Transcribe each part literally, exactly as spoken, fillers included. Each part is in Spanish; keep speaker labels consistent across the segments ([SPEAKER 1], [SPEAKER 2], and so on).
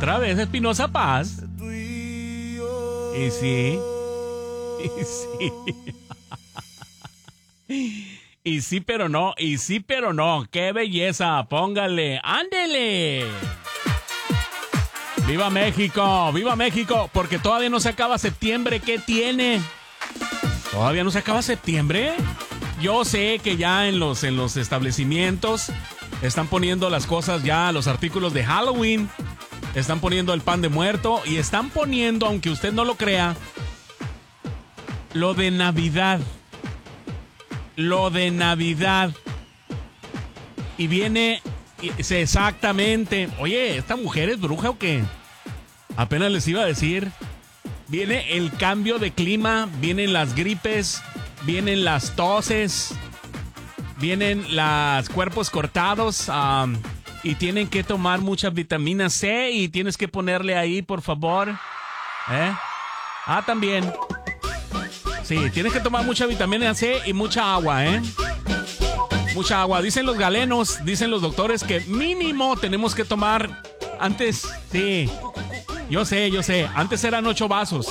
[SPEAKER 1] Otra vez Espinoza Paz. Y sí. Y sí. Y sí, pero no. Y sí, pero no. ¡Qué belleza! Póngale. ¡Ándele! ¡Viva México! ¡Viva México! Porque todavía no se acaba septiembre. ¿Qué tiene? ¿Todavía no se acaba septiembre? Yo sé que ya en los, en los establecimientos están poniendo las cosas ya, los artículos de Halloween. Están poniendo el pan de muerto. Y están poniendo, aunque usted no lo crea, lo de Navidad. Lo de Navidad. Y viene... Exactamente. Oye, ¿esta mujer es bruja o qué? Apenas les iba a decir. Viene el cambio de clima, vienen las gripes, vienen las toses, vienen los cuerpos cortados um, y tienen que tomar mucha vitamina C y tienes que ponerle ahí, por favor. ¿Eh? Ah, también. Sí, tienes que tomar mucha vitamina C y mucha agua, ¿eh? Mucha agua. Dicen los galenos, dicen los doctores que mínimo tenemos que tomar antes. Sí, yo sé, yo sé. Antes eran ocho vasos.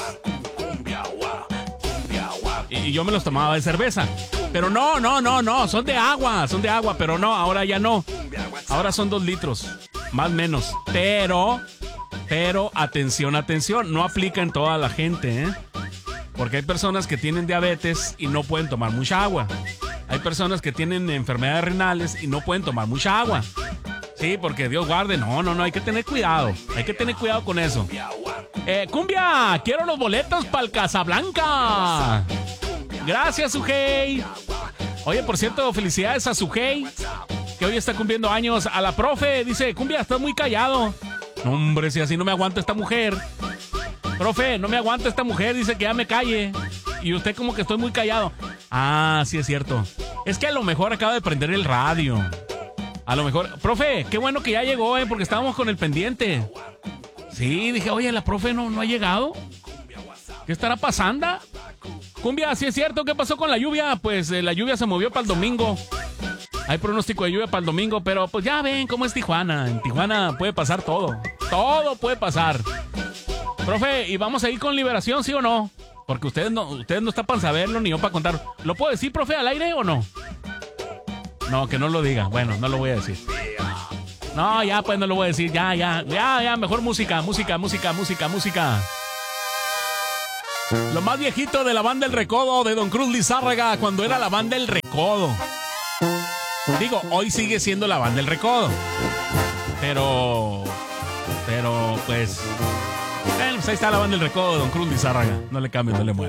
[SPEAKER 1] Y yo me los tomaba de cerveza. Pero no, no, no, no. Son de agua, son de agua. Pero no, ahora ya no. Ahora son dos litros. Más o menos. Pero, pero, atención, atención. No aplica en toda la gente, ¿eh? Porque hay personas que tienen diabetes y no pueden tomar mucha agua. Hay personas que tienen enfermedades renales y no pueden tomar mucha agua. Sí, porque Dios guarde. No, no, no, hay que tener cuidado. Hay que tener cuidado con eso. Eh, Cumbia, quiero los boletos para el Casablanca. Gracias, Sujei. Oye, por cierto, felicidades a Sujei, que hoy está cumpliendo años. A la profe, dice, Cumbia, estás muy callado. No, hombre, si así no me aguanta esta mujer. Profe, no me aguanta esta mujer, dice que ya me calle. Y usted como que estoy muy callado. Ah, sí es cierto. Es que a lo mejor acaba de prender el radio. A lo mejor... Profe, qué bueno que ya llegó, eh, porque estábamos con el pendiente. Sí, dije, oye, la profe no, no ha llegado. ¿Qué estará pasando? Cumbia, sí es cierto, ¿qué pasó con la lluvia? Pues eh, la lluvia se movió para el domingo. Hay pronóstico de lluvia para el domingo, pero pues ya ven cómo es Tijuana. En Tijuana puede pasar todo. Todo puede pasar. Profe, ¿y vamos a ir con Liberación, sí o no? Porque ustedes no, ustedes no están para saberlo ni yo para contar. ¿Lo puedo decir, profe, al aire o no? No, que no lo diga. Bueno, no lo voy a decir. No, ya, pues no lo voy a decir. Ya, ya, ya, ya. Mejor música, música, música, música, música. Lo más viejito de la banda El Recodo de Don Cruz Lizárraga cuando era la banda El Recodo. Digo, hoy sigue siendo la banda El Recodo. Pero... Pero, pues... Bueno, pues ahí está la banda El Recodo de Don Cruz Lizárraga. No le cambies, no le muevas.